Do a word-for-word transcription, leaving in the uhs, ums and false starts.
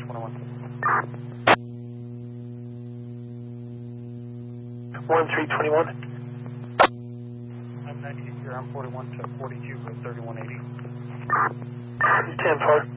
twenty-one. one three twenty-one. I'm nineteen here, I'm forty-one to forty-two with thirty-one eighty. ten four.